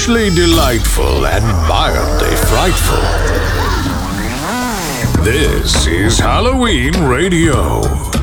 strangely delightful and mildly frightful. This is Halloween Radio.